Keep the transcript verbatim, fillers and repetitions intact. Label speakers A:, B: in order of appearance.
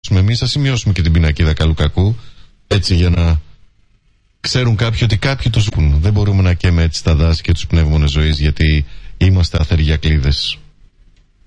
A: εμείς, θα σημειώσουμε και την πινακίδα καλού κακού, έτσι για να ξέρουν κάποιοι ότι κάποιοι τους πουν. Δεν μπορούμε να καίμε έτσι τα δάση και τους πνεύμονες ζωής, γιατί είμαστε αθεργιακλίδες.